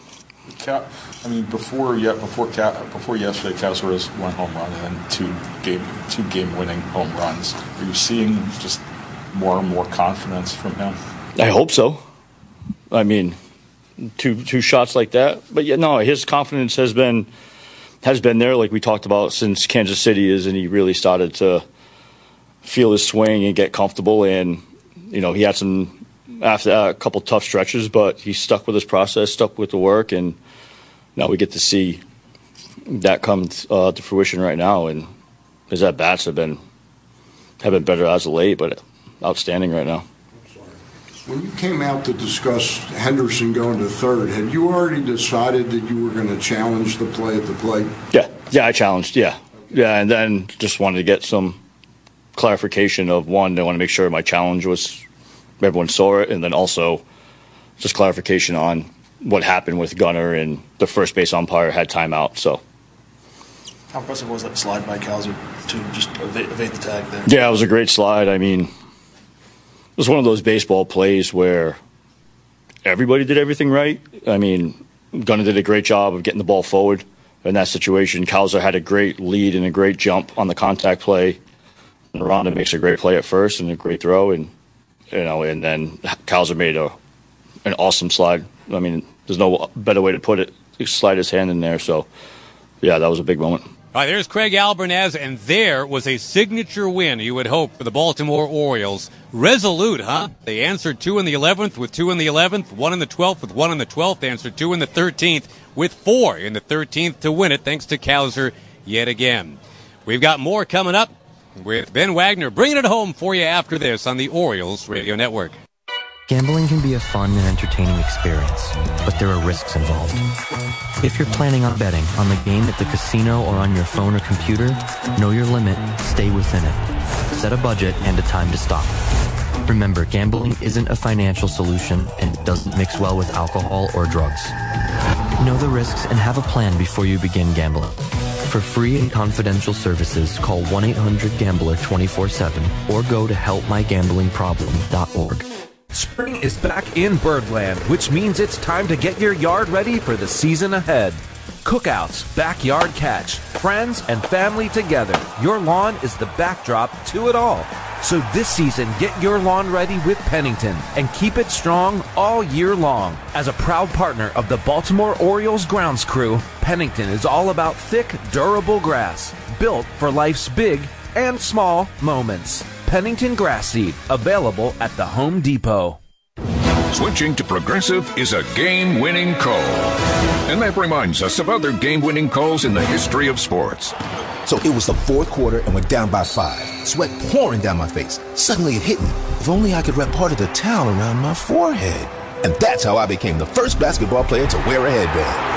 I mean, before yesterday, Cowser was one home run and then two game winning home runs. Are you seeing just more and more confidence from him? I hope so. I mean, two shots like that, but yeah, no, his confidence has been there, like we talked about, since Kansas City and he really started to feel his swing and get comfortable. And you know, he had after a couple tough stretches, but he stuck with his process, stuck with the work, and now we get to see that come to fruition right now. And his at bats have been better as of late, but outstanding right now. When you came out to discuss Henderson going to third, had you already decided that you were going to challenge the play at the plate? Yeah, I challenged. Yeah, and then just wanted to get some clarification of one. I want to make sure my challenge was everyone saw it, and then also just clarification on what happened with Gunnar and the first base umpire had timeout. So, how impressive was that slide by Cowser to just evade the tag there? Yeah, it was a great slide. I mean, it was one of those baseball plays where everybody did everything right. I mean, Gunnar did a great job of getting the ball forward in that situation. Cowser had a great lead and a great jump on the contact play. And Ronda makes a great play at first and a great throw, and and then Cowser made an awesome slide. I mean, there's no better way to put it. He slide his hand in there. So, yeah, that was a big moment. All right, there's Craig Albernaz, and there was a signature win, you would hope, for the Baltimore Orioles. Resolute, huh? They answered 2 in the 11th with 2 in the 11th, 1 in the 12th with 1 in the 12th, answered 2 in the 13th with 4 in the 13th to win it, thanks to Cowser yet again. We've got more coming up with Ben Wagner, bringing it home for you after this on the Orioles Radio Network. Gambling can be a fun and entertaining experience, but there are risks involved. If you're planning on betting on the game at the casino or on your phone or computer, know your limit, stay within it. Set a budget and a time to stop. Remember, gambling isn't a financial solution and it doesn't mix well with alcohol or drugs. Know the risks and have a plan before you begin gambling. For free and confidential services, call 1-800-GAMBLER 24/7 or go to helpmygamblingproblem.org. Spring is back in Birdland, which means it's time to get your yard ready for the season ahead. Cookouts, backyard catch, friends and family together. Your lawn is the backdrop to it all. So this season, get your lawn ready with Pennington and keep it strong all year long. As a proud partner of the Baltimore Orioles grounds crew, Pennington is all about thick, durable grass, built for life's big and small moments. Pennington Grass Seed, available at the Home Depot. Switching to Progressive is a game-winning call. And that reminds us of other game-winning calls in the history of sports. So it was the fourth quarter and we're down by 5. Sweat pouring down my face. Suddenly it hit me. If only I could wrap part of the towel around my forehead. And that's how I became the first basketball player to wear a headband.